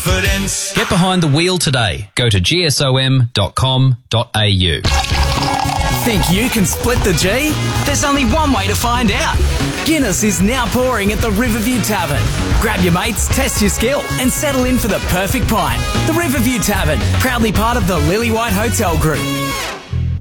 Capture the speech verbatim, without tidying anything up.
confidence. Get behind the wheel today. Go to g s o m dot com dot a u. Think you can split the G? There's only one way to find out. Guinness is now pouring at the Riverview Tavern. Grab your mates, test your skill, and settle in for the perfect pint. The Riverview Tavern, proudly part of the Lily White Hotel Group.